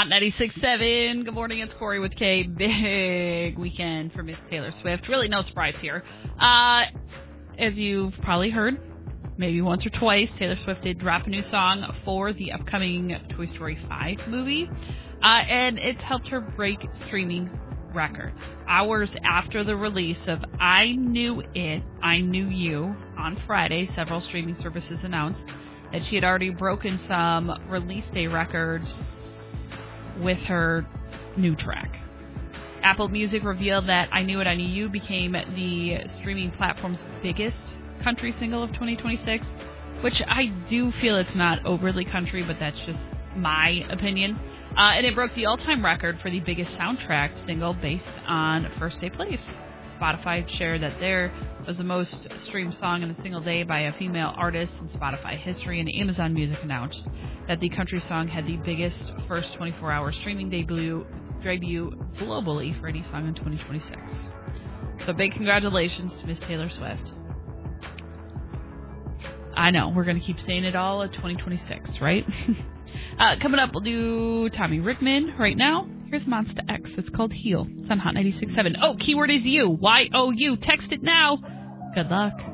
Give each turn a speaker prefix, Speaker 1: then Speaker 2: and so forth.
Speaker 1: Hot 96.7. Good morning, it's Corey with K. Big weekend for Miss Taylor Swift. Really no surprise here. As you've probably heard, maybe once or twice, Taylor Swift did drop a new song for the upcoming Toy Story 5 movie. And it's helped her break streaming records. Hours after the release of I Knew It, I Knew You on Friday, several streaming services announced that she had already broken some release day records with her new track. Apple Music revealed that I Knew It, I Knew You became the streaming platform's biggest country single of 2026, which I do feel it's not overly country, but that's just my opinion. And it broke the all-time record for the biggest soundtrack single based on First Day Plays. Spotify shared that there was the most streamed song in a single day by a female artist in Spotify history, and Amazon Music announced that the country song had the biggest first 24-hour streaming debut globally for any song in 2026. So big congratulations to Miss Taylor Swift. I know, we're going to keep saying it all at 2026, right? Coming up, we'll do Tommy Rickman. Right now, here's Monsta X. It's called Heal. It's on Hot 96.7. Oh, keyword is you. Y-O-U. Text it now. Good luck.